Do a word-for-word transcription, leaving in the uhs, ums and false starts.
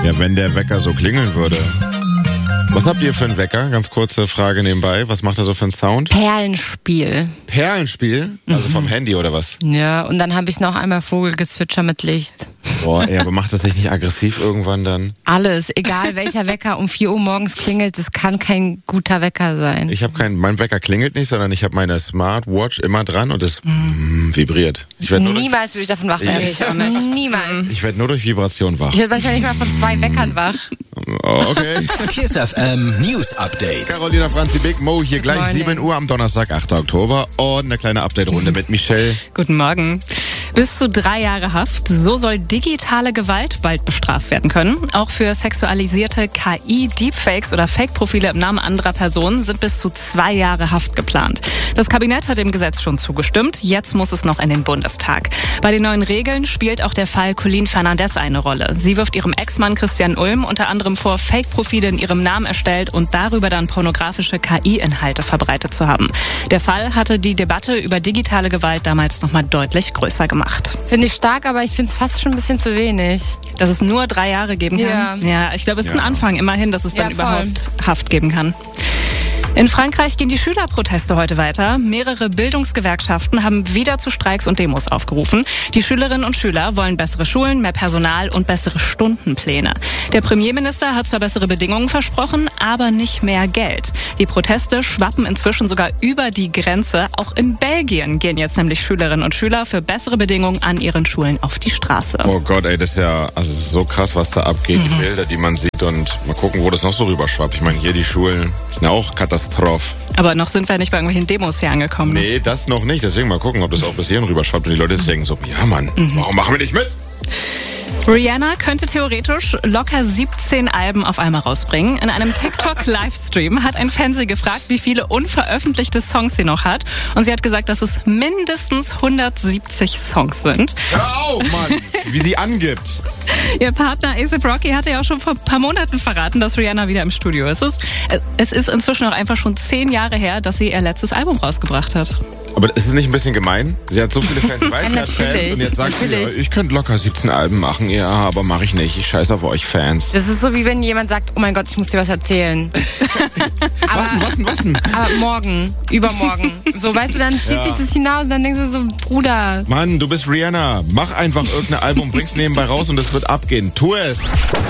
Ja, wenn der Wecker so klingeln würde. Was habt ihr für einen Wecker? Ganz kurze Frage nebenbei. Was macht er so für einen Sound? Perlenspiel. Perlenspiel? Also vom Handy oder was? Ja, und dann habe ich noch einmal Vogelgezwitscher mit Licht. Boah, ey, aber macht das sich nicht aggressiv irgendwann dann? Alles, egal welcher Wecker um vier Uhr morgens klingelt, das kann kein guter Wecker sein. Ich habe keinen, mein Wecker klingelt nicht, sondern ich habe meine Smartwatch immer dran und es mm, vibriert. Ich werd nur Niemals würde ich davon wach werden. Ich auch nicht. Niemals. Ich werde nur durch Vibration wach. Ich werde manchmal nicht mal von zwei Weckern wach. Oh, okay. Kiss F M News Update. Carolina Franzi, Big Mo, hier gleich Morning. sieben Uhr am Donnerstag, achter Oktober und eine kleine Update-Runde mit Michelle. Guten Morgen. Bis zu drei Jahre Haft. So soll digitale Gewalt bald bestraft werden können. Auch für sexualisierte K I-Deepfakes oder Fake-Profile im Namen anderer Personen sind bis zu zwei Jahre Haft geplant. Das Kabinett hat dem Gesetz schon zugestimmt. Jetzt muss es noch in den Bundestag. Bei den neuen Regeln spielt auch der Fall Colleen Fernandez eine Rolle. Sie wirft ihrem Ex-Mann Christian Ulm unter anderem vor, Fake-Profile in ihrem Namen erstellt und darüber dann pornografische K I-Inhalte verbreitet zu haben. Der Fall hatte die Debatte über digitale Gewalt damals nochmal deutlich größer gemacht. Finde ich stark, aber ich finde es fast schon ein bisschen zu wenig. Dass es nur drei Jahre geben kann? Ja. Ja, ich glaube, es ist ein Ja. Anfang immerhin, dass es dann Ja, voll. überhaupt Haft geben kann. In Frankreich gehen die Schülerproteste heute weiter. Mehrere Bildungsgewerkschaften haben wieder zu Streiks und Demos aufgerufen. Die Schülerinnen und Schüler wollen bessere Schulen, mehr Personal und bessere Stundenpläne. Der Premierminister hat zwar bessere Bedingungen versprochen, aber nicht mehr Geld. Die Proteste schwappen inzwischen sogar über die Grenze. Auch in Belgien gehen jetzt nämlich Schülerinnen und Schüler für bessere Bedingungen an ihren Schulen auf die Straße. Oh Gott, ey, das ist ja also so krass, was da abgeht, die Bilder, die man sieht und mal gucken, wo das noch so rüberschwappt. Ich meine, hier die Schulen sind ja auch Katastrophe. Aber noch sind wir nicht bei irgendwelchen Demos hier angekommen. Nee, das noch nicht. Deswegen mal gucken, ob das auch bis hierhin rüberschwappt und die Leute jetzt denken so, ja Mann, warum machen wir nicht mit? Rihanna könnte theoretisch locker siebzehn Alben auf einmal rausbringen. In einem TikTok-Livestream hat ein Fan sie gefragt, wie viele unveröffentlichte Songs sie noch hat. Und sie hat gesagt, dass es mindestens hundertsiebzig Songs sind. Hör auf, Mann, wie sie angibt. Ihr Partner A$AP Rocky hatte ja auch schon vor ein paar Monaten verraten, dass Rihanna wieder im Studio ist. Es ist, es ist inzwischen auch einfach schon zehn Jahre her, dass sie ihr letztes Album rausgebracht hat. Aber ist es nicht ein bisschen gemein? Sie hat so viele Fans, weiß, sie Ja, hat Fans natürlich, und jetzt sagt sie, ja, natürlich. ich könnte locker siebzehn Alben machen, ja, aber mache ich nicht. Ich scheiße auf euch Fans. Das ist so, wie wenn jemand sagt, oh mein Gott, ich muss dir was erzählen. Was denn, was denn, was denn? Aber morgen, übermorgen. So, weißt du, dann zieht Ja. sich das hinaus und dann denkst du so, Bruder. Mann, du bist Rihanna. Mach einfach irgendein Album, bring's nebenbei raus und es wird abgehen. Tu es.